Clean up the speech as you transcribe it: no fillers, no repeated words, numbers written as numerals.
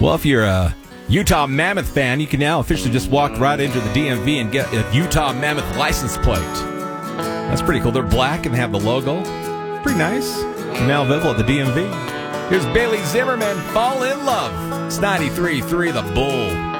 Well, if you're a Utah Mammoth fan, you can now officially just walk right into the DMV and get a Utah Mammoth license plate. That's pretty cool. They're black and they have the logo. Pretty nice. Now available at the DMV. Here's Bailey Zimmerman, Fall in Love. It's 93.3 The Bull.